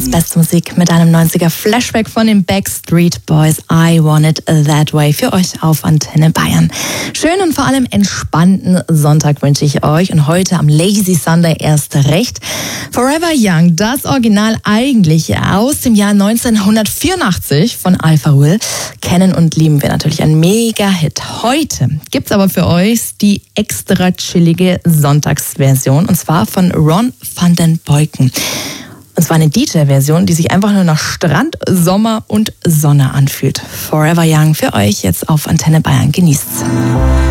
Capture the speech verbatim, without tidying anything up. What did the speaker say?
Deutschlands beste Musik mit einem neunziger Flashback von den Backstreet Boys. I Want It That Way für euch auf Antenne Bayern. Schönen und vor allem entspannten Sonntag wünsche ich euch und heute am Lazy Sunday erst recht. Forever Young, das Original eigentlich aus dem Jahr neunzehnhundertvierundachtzig von Alpha Will, kennen und lieben wir natürlich, ein Mega-Hit. Heute gibt's aber für euch die extra chillige Sonntagsversion und zwar von Ron van den Boyken. Und zwar eine D J-Version, die sich einfach nur nach Strand, Sommer und Sonne anfühlt. Forever Young für euch jetzt auf Antenne Bayern. Genießt's.